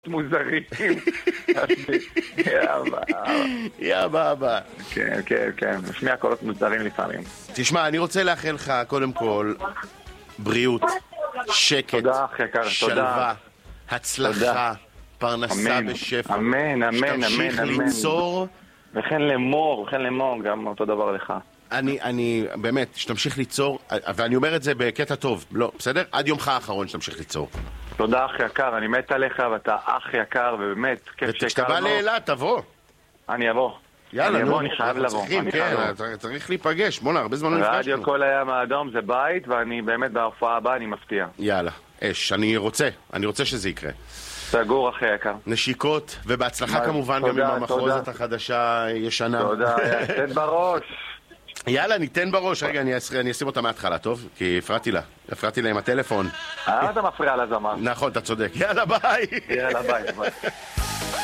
מוזרים. יא אבא. כן, כן, כן, משמיע קולות מוזרים לפעמים. תשמע, אני רוצה לאחל לך קודם כל בריאות, שקט, תודה, אחי יקר, שלווה, הצלחה, פרנסה בשפע. אמן, אמן, אמן, שתמשיך אמן. ליצור. וכן לאמור, גם אותו דבר לך. אני באמת, שתמשיך ליצור, ואני אומר את זה בקטע טוב, לא, בסדר? עד יומך האחרון שתמשיך ליצור. תודה, אחי יקר, אני מת עליך, ואתה אח יקר, ובאמת, כיף שהכרנו. וכשאתה בא לאילת, תבוא. אני אבוא. יאללה, נו, אני חייב לבוא. כן, צריך להיפגש, בוא'נה, הרבה זמן לא נפגשנו. רדיו כל הים האדום זה בית, ואני באמת בהופעה הבאה, אני מפתיע. יאללה, אש, אני רוצה שזה יקרה. סגור, אחי יקר. נשיקות, ובהצלחה כמובן גם עם המחרוזת החדשה הישנה. תודה, תן בראש. יאללה, ניתן בראש. רגע, אני אשים אותה מההתחלה, טוב? כי הפרעתי לה עם הטלפון. אתה מפריע לזמר. נכון, אתה צודק. יאללה, ביי. יאללה, ביי.